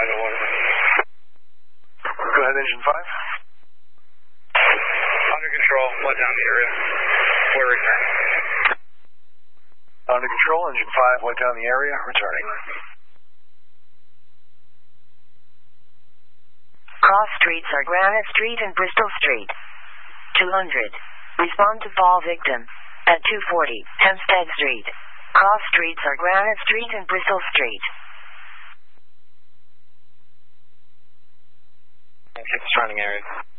Go ahead, engine 5. Under control, let down the area. We're returning. Under control, engine 5, went down the area, returning. Cross streets are Granite Street and Bristol Street. 200. Respond to fall victim at 240 Hempstead Street. Cross streets are Granite Street and Bristol Street. Keep surrounding area.